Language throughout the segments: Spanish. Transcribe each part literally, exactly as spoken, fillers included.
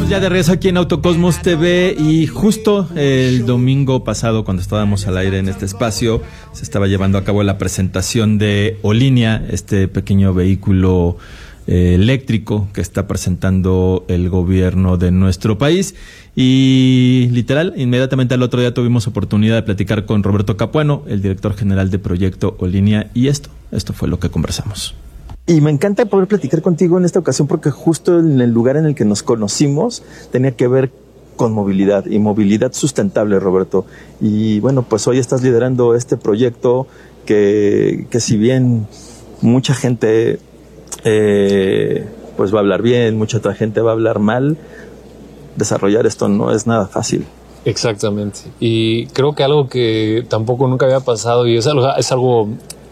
Estamos ya de regreso aquí en Autocosmos T V y justo el domingo pasado, cuando estábamos al aire en este espacio, se estaba llevando a cabo la presentación de Olinia, este pequeño vehículo eh, eléctrico que está presentando el gobierno de nuestro país. Y literal, inmediatamente al otro día tuvimos oportunidad de platicar con Roberto Capuano, el director general de Proyecto Olinia, y esto, esto fue lo que conversamos. Y me encanta poder platicar contigo en esta ocasión porque justo en el lugar en el que nos conocimos tenía que ver con movilidad y movilidad sustentable, Roberto. Y bueno, pues hoy estás liderando este proyecto que, que si bien mucha gente eh, pues va a hablar bien, mucha otra gente va a hablar mal, desarrollar esto no es nada fácil. Exactamente. Y creo que algo que tampoco nunca había pasado y es algo, es algo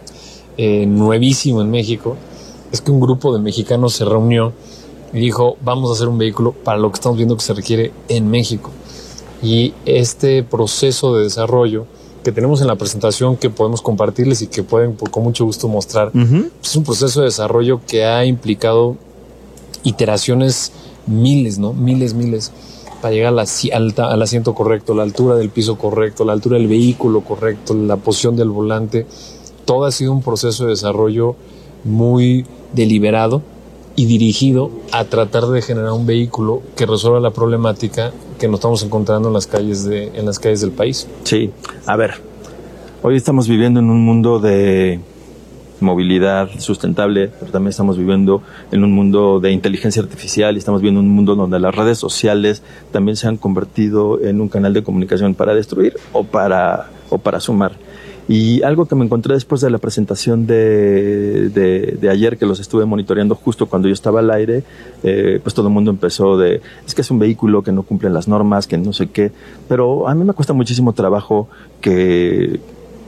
eh, nuevísimo en México, es que un grupo de mexicanos se reunió y dijo, vamos a hacer un vehículo para lo que estamos viendo que se requiere en México. Y este proceso de desarrollo que tenemos en la presentación, que podemos compartirles y que pueden con mucho gusto mostrar, uh-huh. es un proceso de desarrollo que ha implicado iteraciones miles, ¿no? Miles, miles, para llegar a la, al, al asiento correcto, la altura del piso correcto, la altura del vehículo correcto, la posición del volante. Todo ha sido un proceso de desarrollo muy deliberado y dirigido a tratar de generar un vehículo que resuelva la problemática que nos estamos encontrando en las calles de, en las calles del país. Sí, a ver, hoy estamos viviendo en un mundo de movilidad sustentable, pero también estamos viviendo en un mundo de inteligencia artificial y estamos viviendo un mundo donde las redes sociales también se han convertido en un canal de comunicación para destruir o para, o para sumar. Y algo que me encontré después de la presentación de, de, de ayer, que los estuve monitoreando justo cuando yo estaba al aire, eh, pues todo el mundo empezó de, es que es un vehículo que no cumple las normas, que no sé qué, pero a mí me cuesta muchísimo trabajo que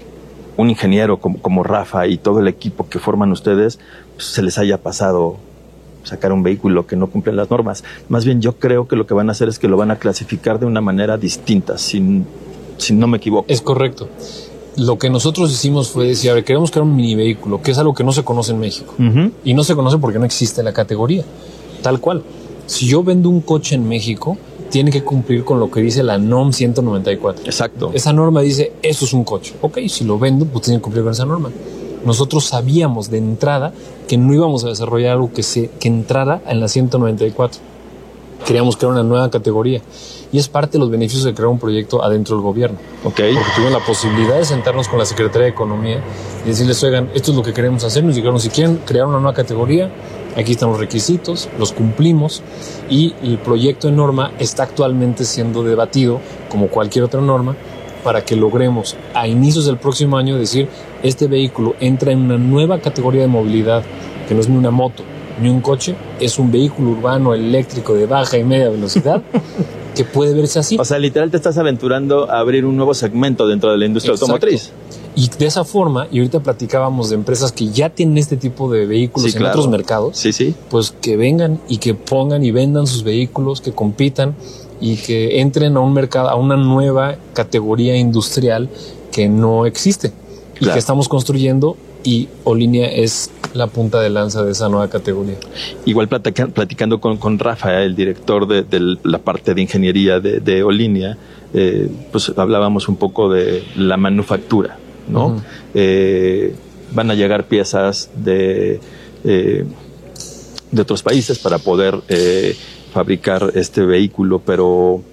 un ingeniero como, como Rafa y todo el equipo que forman ustedes, pues, se les haya pasado sacar un vehículo que no cumple las normas. Más bien yo creo que lo que van a hacer es que lo van a clasificar de una manera distinta, si, si no me equivoco. Es correcto. Lo que nosotros hicimos fue decir, a ver, queremos crear un mini vehículo, que es algo que no se conoce en México. Uh-huh. Y no se conoce porque no existe la categoría. Tal cual. Si yo vendo un coche en México, tiene que cumplir con lo que dice la NOM ciento noventa y cuatro. Exacto. Esa norma dice, eso es un coche. Ok, si lo vendo, pues tiene que cumplir con esa norma. Nosotros sabíamos de entrada que no íbamos a desarrollar algo que, se, que entrara en la ciento noventa y cuatro. Queríamos crear una nueva categoría. Y es parte de los beneficios de crear un proyecto adentro del gobierno. Okay. Porque tuvimos la posibilidad de sentarnos con la Secretaría de Economía y decirles, oigan, esto es lo que queremos hacer. Nos dijeron, si quieren crear una nueva categoría, aquí están los requisitos, los cumplimos y el proyecto de norma está actualmente siendo debatido, como cualquier otra norma, para que logremos a inicios del próximo año decir, este vehículo entra en una nueva categoría de movilidad, que no es ni una moto, ni un coche, es un vehículo urbano eléctrico de baja y media velocidad, que puede verse así. O sea, literal te estás aventurando a abrir un nuevo segmento dentro de la industria Exacto. automotriz. Y de esa forma, y ahorita platicábamos de empresas que ya tienen este tipo de vehículos sí, en claro. otros mercados, sí, sí. pues que vengan y que pongan y vendan sus vehículos, que compitan y que entren a un mercado, a una nueva categoría industrial que no existe y claro. que estamos construyendo, y Olinia es la punta de lanza de esa nueva categoría. Igual platica, platicando con, con Rafa, el director de, de la parte de ingeniería de, de Olinia, eh, pues hablábamos un poco de la manufactura, ¿no? Uh-huh. Eh, van a llegar piezas de, eh, de otros países para poder eh, fabricar este vehículo, pero